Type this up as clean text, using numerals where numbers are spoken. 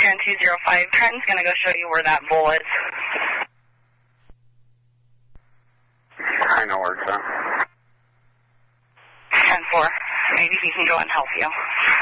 10205. Trenton's going to go show you where that bull is. I know where it's at. 10-4. Maybe he can go and help you.